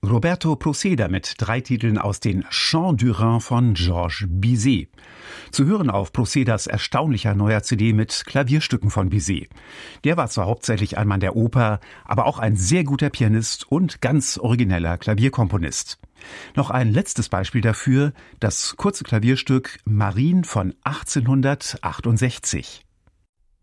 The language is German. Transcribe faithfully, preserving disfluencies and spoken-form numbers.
Roberto Proceda mit drei Titeln aus den Chants du Rhin von Georges Bizet. Zu hören auf Procedas erstaunlicher neuer C D mit Klavierstücken von Bizet. Der war zwar hauptsächlich ein Mann der Oper, aber auch ein sehr guter Pianist und ganz origineller Klavierkomponist. Noch ein letztes Beispiel dafür, das kurze Klavierstück Marine von achtzehnhundertachtundsechzig.